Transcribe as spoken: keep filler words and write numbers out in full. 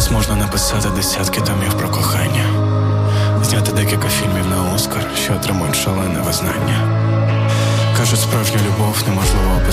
Зараз можна написати десятки томів про кохання, зняти декілька фільмів на Оскар, що отримують шалене визнання. Кажуть, справжню любов неможливо